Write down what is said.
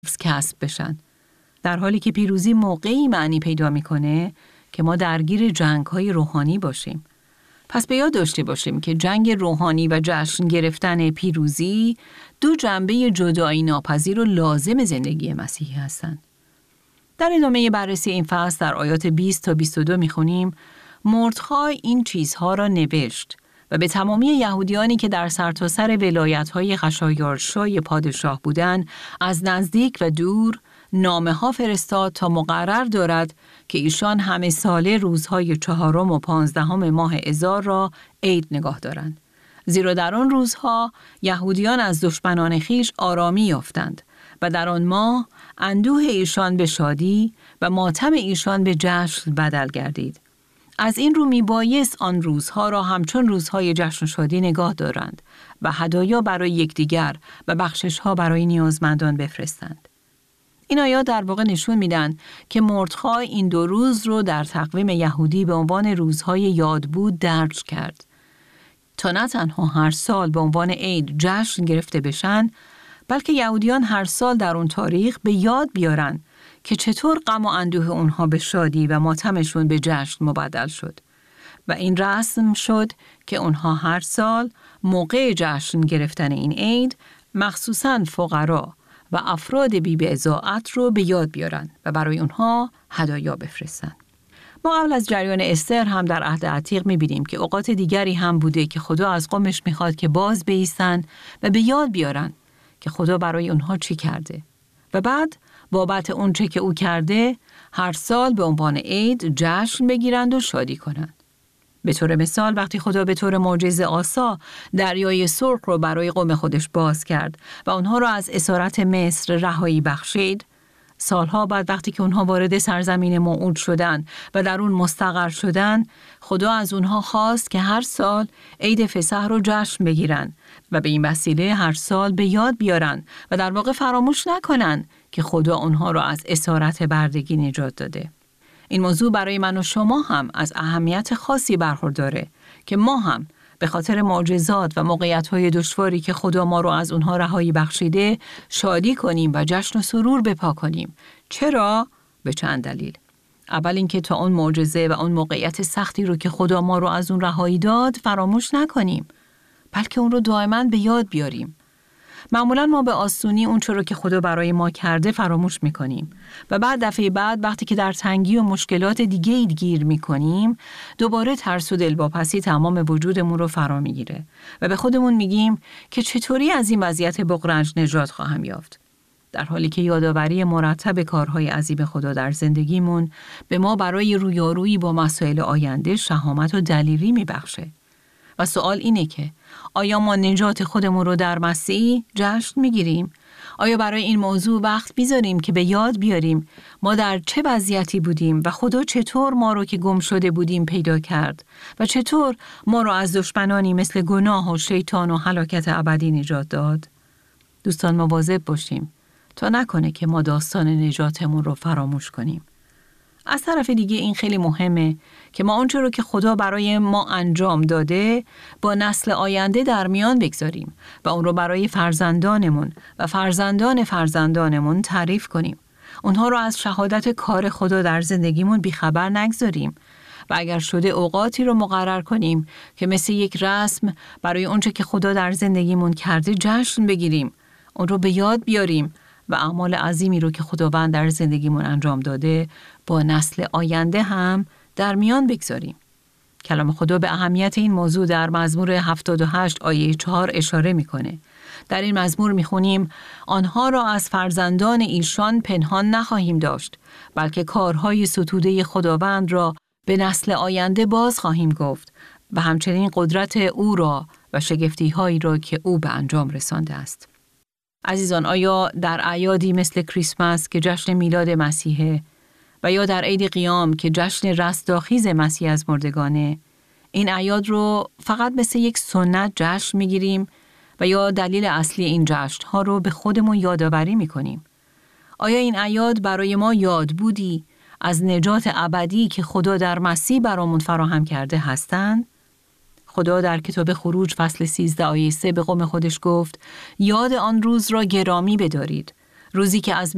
کسب بشن. در حالی که پیروزی موقعی معنی پیدا میکنه که ما درگیر جنگ‌های روحانی باشیم. پس به یاد داشته باشیم که جنگ روحانی و جشن گرفتن پیروزی دو جنبه جدایی ناپذیر و لازم زندگی مسیحی هستند. در ادامه بررسی این فصل در آیات 20 تا 22 میخونیم مردخای این چیزها را نوشت و به تمامی یهودیانی که در سرتاسر ولایت‌های خشایارشای پادشاه بودند از نزدیک و دور نامه‌ها فرستاد تا مقرر دارد که ایشان همه ساله روزهای 4 و 15 ماه آذار را عید نگاه دارند. زیرا در آن روزها یهودیان از دشمنان خویش آرامی یافتند و در آن ماه اندوه ایشان به شادی و ماتم ایشان به جشن بدل گردید. از این رو میبایست آن روزها را همچون روزهای جشن و شادی نگاه دارند و هدایا برای یکدیگر و بخشش‌ها برای نیازمندان بفرستند. این آیات در واقع نشون میدن که مردخای این 2 روز رو در تقویم یهودی به عنوان روزهای یادبود درج کرد تا نه تنها هر سال به عنوان عید جشن گرفته بشن، بلکه یهودیان هر سال در اون تاریخ به یاد بیارن که چطور غم و اندوه اونها به شادی و ماتمشون به جشن مبدل شد و این رسم شد که اونها هر سال موقع جشن گرفتن این عید مخصوصاً فقرا و افراد بی‌بضاعت رو به یاد بیارن و برای اونها هدایا بفرستن. ما قبل از جریان استر هم در عهد عتیق می‌بینیم که اوقات دیگری هم بوده که خدا از قومش می‌خواد که باز بایستن و به یاد بیارن که خدا برای اونها چی کرده و بعد بابت اون چه که او کرده هر سال به عنوان عید جشن بگیرند و شادی کنند. به طور مثال وقتی خدا به طور معجزه عصا دریای سرخ رو برای قوم خودش باز کرد و اونها رو از اسارت مصر رهایی بخشید، سالها بعد وقتی که اونها وارد سرزمین موعود شدند و در اون مستقر شدند، خدا از اونها خواست که هر سال عید فسح رو جشن بگیرن و به این وسیله هر سال به یاد بیارن و در واقع فراموش نکنن که خدا اونها رو از اسارت بردگی نجات داده. این موضوع برای من و شما هم از اهمیت خاصی برخورداره که ما هم به خاطر معجزات و موقعیت‌های دشواری که خدا ما رو از اونها رهایی بخشیده شادی کنیم و جشن و سرور بپا کنیم. چرا؟ به چند دلیل. اول اینکه تا اون معجزه و اون موقعیت سختی رو که خدا ما رو از اون رهایی داد فراموش نکنیم، بلکه اون رو دائما به یاد بیاریم. معمولا ما به آسونی اون چرا که خدا برای ما کرده فراموش میکنیم و بعد دفعه بعد وقتی که در تنگی و مشکلات دیگه گیر میکنیم دوباره ترس و دلواپسی تمام وجودمون رو فرا میگیره و به خودمون میگیم که چطوری از این وضعیت بغرنج نجات خواهم یافت، در حالی که یادآوری مرتب کارهای عظیم خدا در زندگیمون به ما برای رویارویی با مسائل آینده شهامت و دلیری میبخشه. و سوال اینه که آیا ما نجات خودمون رو در مسیح جشن میگیریم؟ آیا برای این موضوع وقت میذاریم که به یاد بیاریم ما در چه وضعیتی بودیم و خدا چطور ما رو که گم شده بودیم پیدا کرد و چطور ما رو از دشمنانی مثل گناه و شیطان و هلاکت ابدی نجات داد؟ دوستان مواظب باشیم تا نکنه که ما داستان نجاتمون رو فراموش کنیم. از طرف دیگه این خیلی مهمه که ما اونچه رو که خدا برای ما انجام داده با نسل آینده در میان بگذاریم و اون رو برای فرزندانمون و فرزندان فرزندانمون تعریف کنیم. اونها رو از شهادت کار خدا در زندگیمون بیخبر نگذاریم و اگر شده اوقاتی رو مقرر کنیم که مثل یک رسم برای اونچه که خدا در زندگیمون کرده جشن بگیریم، اون رو به یاد بیاریم و اعمال عظیمی رو که خداوند در زندگیمون انجام داده با نسل آینده هم در میان بگذاریم. کلام خدا به اهمیت این موضوع در مزمور 78 آیه 4 اشاره میکنه. در این مزمور میخونیم آنها را از فرزندان ایشان پنهان نخواهیم داشت، بلکه کارهای ستوده خداوند را به نسل آینده باز خواهیم گفت و همچنین قدرت او را و شگفتی‌هایی را که او به انجام رسانده است. عزیزان، آیا در اعیادی مثل کریسمس که جشن میلاد مسیحه و یا در عید قیام که جشن رستاخیز مسیح از مردگانه، این اعیاد رو فقط مثل یک سنت جشن میگیریم و یا دلیل اصلی این جشن‌ها رو به خودمون یادآوری میکنیم؟ آیا این اعیاد برای ما یاد بودی از نجات ابدی که خدا در مسیح برامون فراهم کرده هستند؟ خدا در کتاب خروج فصل 13 آیه 3 به قوم خودش گفت یاد آن روز را گرامی بدارید، روزی که از